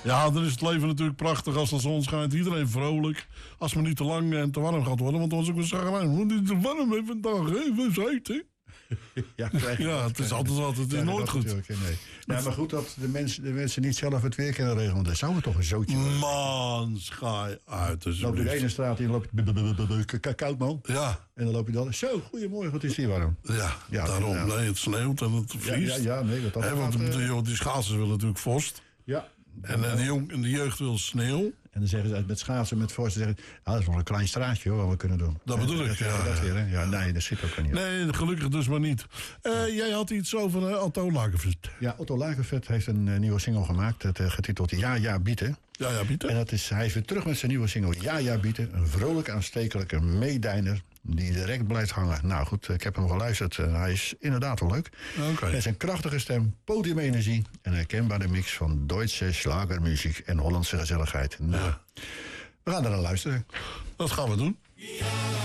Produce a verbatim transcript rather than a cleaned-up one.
Ja, dan is het leven natuurlijk prachtig als de zon schijnt. Iedereen vrolijk. Als het maar niet te lang en te warm gaat worden. Want dan was ik wel zeggen, moet niet te warm hebben vandaag, hè? We zitten. Ja, ja, het is altijd wat. Het is ja, nooit goed. Nee. Nou, maar goed dat de mensen, de mensen niet zelf het weer kunnen regelen. Want dan zou het toch een zootje worden. Man, schaai uit. Loop je de ene straat in, loop je koud man. Ja. En dan loop je dan. Zo, goedemorgen, wat is hier warm? Ja, ja daarom. Ja. Nee, het sneeuwt en het vriest. Ja, ja, ja nee, dat He, want gaat, de, uh... die schaatsers willen natuurlijk vorst. Ja. En uh, de, jong, de jeugd wil sneeuw. En dan zeggen ze met schaatsen, met vorst, zeggen ja, dat is wel een klein straatje hoor, wat we kunnen doen. Dat bedoel ik, dat, ja. Dat weer, hè? Ja, nee, dat zit ook niet. Nee, gelukkig dus maar niet. Uh, ja. Jij had iets over uh, Otto Lagerfeld. Ja, Otto Lagerfeld heeft een uh, nieuwe single gemaakt, het, uh, getiteld Ja, ja, bieten. Ja, ja, bieten. En dat is, hij is weer terug met zijn nieuwe single Ja, ja, bieten. Een vrolijk aanstekelijke meedijner die direct blijft hangen. Nou goed, ik heb hem geluisterd. Uh, hij is inderdaad wel leuk. Okay. Met zijn krachtige stem, podiumenergie en een herkenbare mix van Duitse slagermuziek en Hollandse gezelligheid. Nou, ja. We gaan er naar luisteren. Dat gaan we doen. Ja.